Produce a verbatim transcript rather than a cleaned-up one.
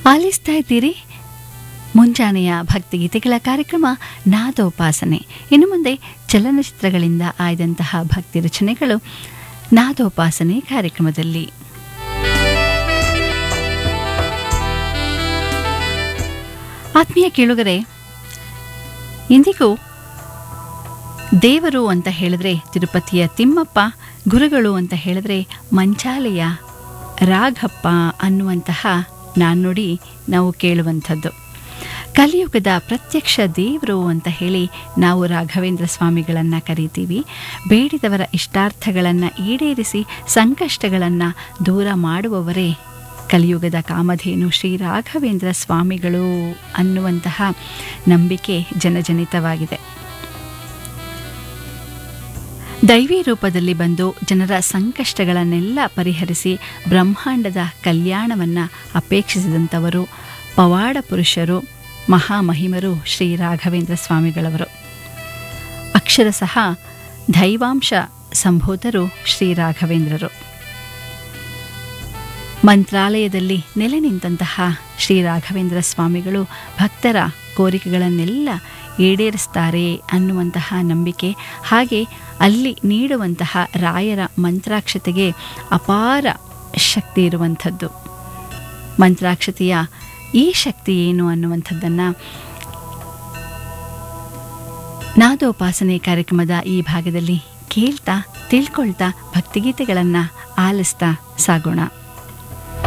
ಆಲಿಸ್ತಾ ಇದ್ದೀರಿ ಮುಂಜಾನೆಯ ಭಕ್ತಿಗೀತೆಗಳ ಕಾರ್ಯಕ್ರಮ ನಾದೋಪಾಸನೆ. ಇನ್ನು ಮುಂದೆ ಚಲನಚಿತ್ರಗಳಿಂದ ಆಯ್ದಂತಹ ಭಕ್ತಿ ರಚನೆಗಳು ನಾದೋಪಾಸನೆ ಕಾರ್ಯಕ್ರಮದಲ್ಲಿ. ಆತ್ಮೀಯ ಕೇಳುಗರೆ, ಇಂದಿಗೂ ದೇವರು ಅಂತ ಹೇಳಿದ್ರೆ ತಿರುಪತಿಯ ತಿಮ್ಮಪ್ಪ, ಗುರುಗಳು ಅಂತ ಹೇಳಿದ್ರೆ ಮಂಚಾಲೆಯ ರಾಘಪ್ಪ ಅನ್ನುವಂತಹ ನಾಣ್ಣುಡಿ ನಾವು ಕೇಳುವಂಥದ್ದು. ಕಲಿಯುಗದ ಪ್ರತ್ಯಕ್ಷ ದೇವರು ಅಂತ ಹೇಳಿ ನಾವು ರಾಘವೇಂದ್ರ ಸ್ವಾಮಿಗಳನ್ನು ಕರೀತೀವಿ. ಬೇಡಿದವರ ಇಷ್ಟಾರ್ಥಗಳನ್ನು ಈಡೇರಿಸಿ ಸಂಕಷ್ಟಗಳನ್ನು ದೂರ ಮಾಡುವವರೇ ಕಲಿಯುಗದ ಕಾಮಧೇನು ಶ್ರೀ ರಾಘವೇಂದ್ರ ಸ್ವಾಮಿಗಳು ಅನ್ನುವಂತಹ ನಂಬಿಕೆ ಜನಜನಿತವಾಗಿದೆ. ದೈವಿ ರೂಪದಲ್ಲಿ ಬಂದು ಜನರ ಸಂಕಷ್ಟಗಳನ್ನೆಲ್ಲ ಪರಿಹರಿಸಿ ಬ್ರಹ್ಮಾಂಡದ ಕಲ್ಯಾಣವನ್ನು ಅಪೇಕ್ಷಿಸಿದಂಥವರು ಪವಾಡ ಪುರುಷರು, ಮಹಾಮಹಿಮರು ಶ್ರೀ ರಾಘವೇಂದ್ರ ಸ್ವಾಮಿಗಳವರು. ಅಕ್ಷರಶಃ ದೈವಾಂಶ ಸಂಭೂತರು ಶ್ರೀ ರಾಘವೇಂದ್ರರು. ಮಂತ್ರಾಲಯದಲ್ಲಿ ನೆಲೆ ನಿಂತಹ ಶ್ರೀ ರಾಘವೇಂದ್ರ ಸ್ವಾಮಿಗಳು ಭಕ್ತರ ಕೋರಿಕೆಗಳನ್ನೆಲ್ಲ ಈಡೇರಿಸ್ತಾರೆ ಅನ್ನುವಂತಹ ನಂಬಿಕೆ, ಹಾಗೆ ಅಲ್ಲಿ ನೀಡುವಂತಹ ರಾಯರ ಮಂತ್ರಾಕ್ಷತೆಗೆ ಅಪಾರ ಶಕ್ತಿ ಇರುವಂಥದ್ದು. ಮಂತ್ರಾಕ್ಷತೆಯ ಈ ಶಕ್ತಿ ಏನು ಅನ್ನುವಂಥದ್ದನ್ನು ನಾದೋಪಾಸನೆ ಕಾರ್ಯಕ್ರಮದ ಈ ಭಾಗದಲ್ಲಿ ಕೇಳ್ತಾ ತಿಳ್ಕೊಳ್ತಾ ಭಕ್ತಿಗೀತೆಗಳನ್ನು ಆಲಿಸ್ತಾ ಸಾಗೋಣ.